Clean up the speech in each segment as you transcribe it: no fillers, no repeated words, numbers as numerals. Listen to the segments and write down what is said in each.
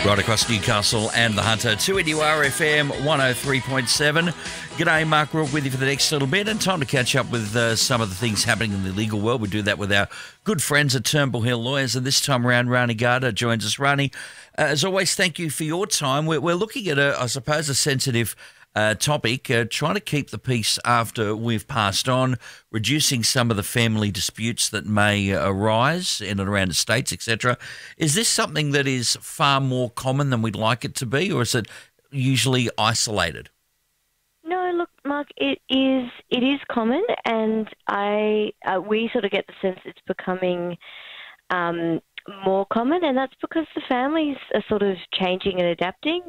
Right across Newcastle and the Hunter, 2NURFM 103.7. G'day, Mark Rourke with you for the next little bit, and time to catch up with some of the things happening in the legal world. We do that with our good friends at Turnbull Hill Lawyers, and this time around, Rani Garda joins us. Rani, as always, thank you for your time. We're looking at, a sensitive topic, trying to keep the peace after we've passed on, reducing some of the family disputes that may arise in and around estates, etc. Is this something that is far more common than we'd like it to be, or is it usually isolated? No, look, Mark, it is common, and we sort of get the sense it's becoming more common, and that's because the families are sort of changing and adapting.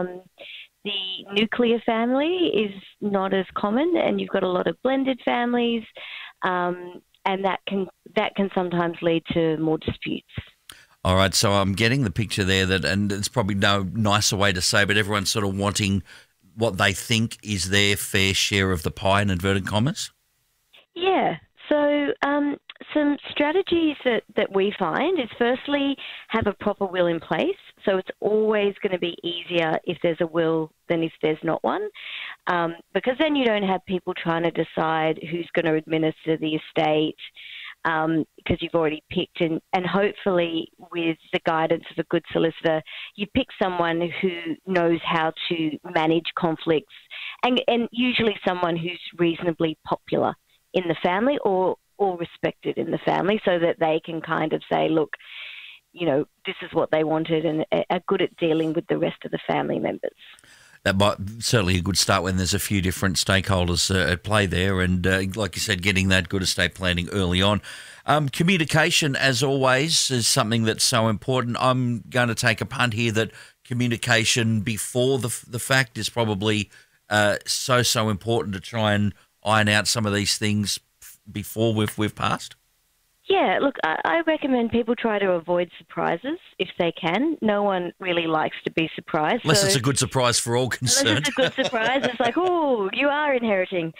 The nuclear family is not as common, and you've got a lot of blended families, and that can sometimes lead to more disputes. All right, so I'm getting the picture there and it's probably no nicer way to say, but everyone's sort of wanting what they think is their fair share of the pie, in inverted commas? Yeah. So some strategies that we find is, firstly, have a proper will in place. So it's always going to be easier if there's a will than if there's not one, because then you don't have people trying to decide who's going to administer the estate, because you've already picked, and hopefully with the guidance of a good solicitor, you pick someone who knows how to manage conflicts, and usually someone who's reasonably popular in the family or respected in the family, so that they can kind of say, look, you know, this is what they wanted, and are good at dealing with the rest of the family members. That might certainly a good start when there's a few different stakeholders at play there, and like you said, getting that good estate planning early on. Communication, as always, is something that's so important. I'm going to take a punt here that communication before the fact is probably so important to try and iron out some of these things before we've passed. Yeah, look, I recommend people try to avoid surprises if they can. No one really likes to be surprised. Unless it's a good surprise for all concerned. Unless it's a good surprise. It's like, oh, you are inheriting.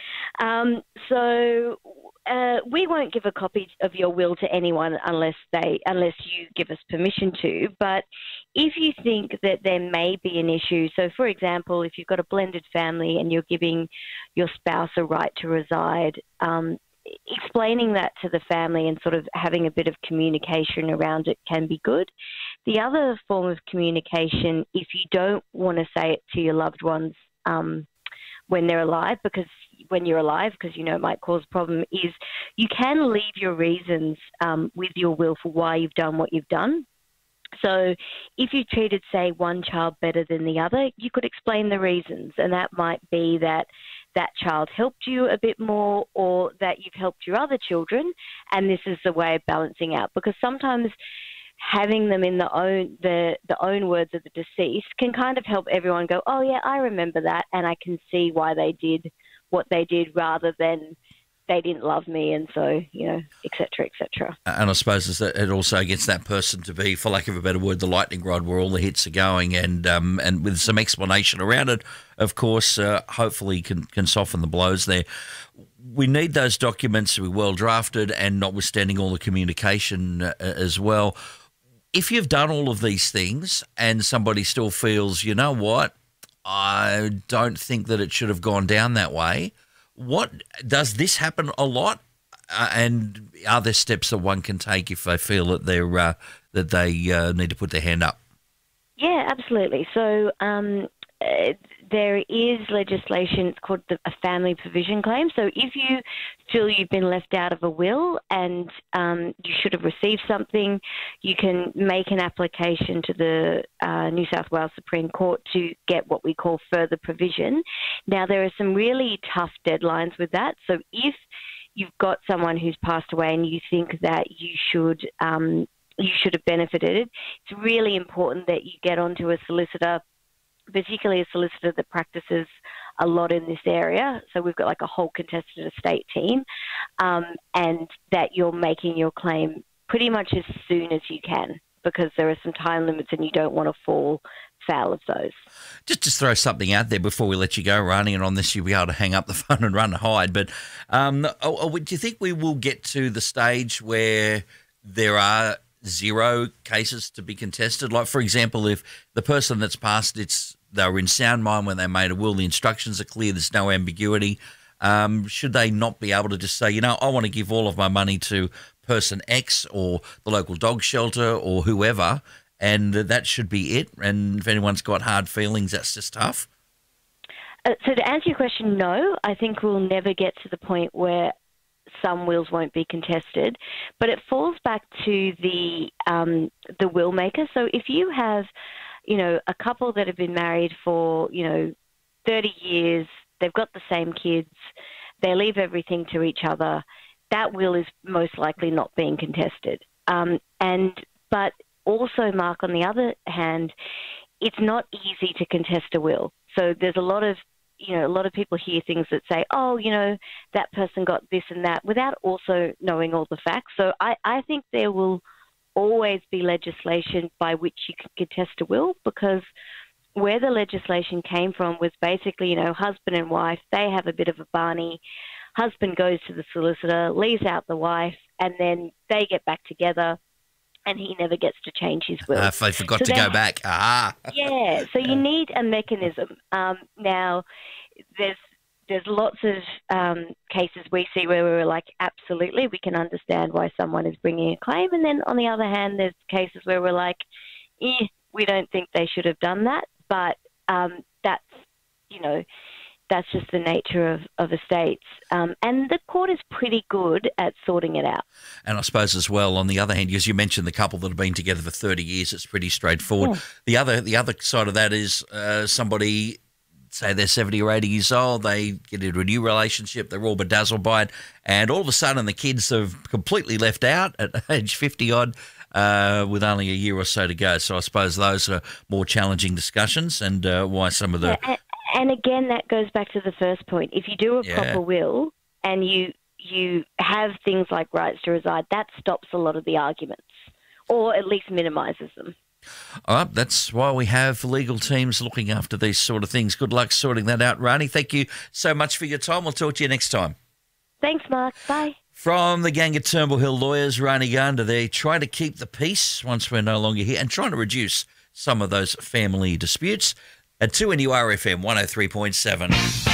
We won't give a copy of your will to anyone unless you give us permission to. But if you think that there may be an issue, so for example, if you've got a blended family and you're giving your spouse a right to reside, explaining that to the family and sort of having a bit of communication around it can be good. The other form of communication, if you don't want to say it to your loved ones when they're alive, because when you're alive, because you know it might cause a problem, is you can leave your reasons with your will for why you've done what you've done. So if you treated, say, one child better than the other, you could explain the reasons, and that might be that child helped you a bit more, or that you've helped your other children, and this is the way of balancing out. Because sometimes having them in the own words of the deceased can kind of help everyone go, oh yeah, I remember that, and I can see why they did what they did, rather than they didn't love me, and so, you know, et cetera, et cetera. And I suppose it also gets that person to be, for lack of a better word, the lightning rod where all the hits are going, and with some explanation around it, of course, hopefully can soften the blows there. We need those documents to be well drafted, and notwithstanding all the communication as well. If you've done all of these things and somebody still feels, you know what, I don't think that it should have gone down that way, what does this happen a lot? And are there steps that one can take if they feel that they need to put their hand up? Yeah, absolutely. So there is legislation, it's called a family provision claim. So if you feel you've been left out of a will and you should have received something, you can make an application to the New South Wales Supreme Court to get what we call further provision. Now, there are some really tough deadlines with that. So if you've got someone who's passed away and you think that you should have benefited, it's really important that you get onto a solicitor, particularly a solicitor that practices a lot in this area. So we've got like a whole contested estate team, and that you're making your claim pretty much as soon as you can, because there are some time limits and you don't want to fall foul of those. Just throw something out there before we let you go, Rani, and on this you'll be able to hang up the phone and run and hide. But do you think we will get to the stage where there are zero cases to be contested? Like, for example, if the person that's passed, they were in sound mind when they made a will, the instructions are clear, there's no ambiguity, should they not be able to just say, I want to give all of my money to person X or the local dog shelter or whoever, and that should be it? And if anyone's got hard feelings, that's just tough? So to answer your question, no. I think we'll never get to the point where some wills won't be contested, but it falls back to the will maker. So if you have, a couple that have been married for, 30 years, they've got the same kids, they leave everything to each other, that will is most likely not being contested. But also, Mark, on the other hand, it's not easy to contest a will. So there's a lot of people hear things that say, that person got this and that, without also knowing all the facts. So I think there will always be legislation by which you can contest a will, because where the legislation came from was basically, husband and wife, they have a bit of a Barney. Husband goes to the solicitor, leaves out the wife, and then they get back together, and he never gets to change his will. If they forgot to go back. Yeah, so you need a mechanism. Now, there's lots of cases we see where we're like, absolutely, we can understand why someone is bringing a claim. And then on the other hand, there's cases where we're like, we don't think they should have done that. But that's just the nature of estates. And the court is pretty good at sorting it out. And I suppose as well, on the other hand, as you mentioned, the couple that have been together for 30 years, it's pretty straightforward. Yeah. The other side of that is somebody, say they're 70 or 80 years old, they get into a new relationship, they're all bedazzled by it, and all of a sudden the kids have completely left out at age 50-odd with only a year or so to go. So I suppose those are more challenging discussions, and why some of the... And again, that goes back to the first point. If you do a proper will and you have things like rights to reside, that stops a lot of the arguments, or at least minimises them. All right, that's why we have legal teams looking after these sort of things. Good luck sorting that out, Rani. Thank you so much for your time. We'll talk to you next time. Thanks, Mark. Bye. From the gang at Turnbull Hill Lawyers, Rani Ganda, they're trying to keep the peace once we're no longer here and trying to reduce some of those family disputes. At 2NURFM 103.7.